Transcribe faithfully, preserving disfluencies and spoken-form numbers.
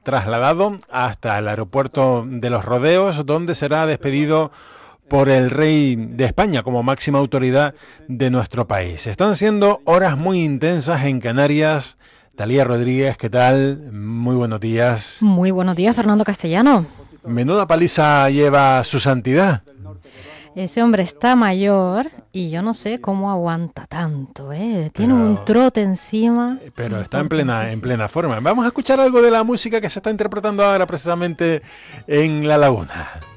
trasladado hasta el aeropuerto de Los Rodeos, donde será despedido por el rey de España como máxima autoridad de nuestro país. Están siendo horas muy intensas en Canarias. Talía Rodríguez, ¿qué tal? Muy buenos días. Muy buenos días, Fernando Castellano. Menuda paliza lleva su santidad. Ese hombre está mayor y yo no sé cómo aguanta tanto, ¿eh? Tiene pero, un trote encima. Pero está en plena, en plena forma. Vamos a escuchar algo de la música que se está interpretando ahora precisamente en La Laguna.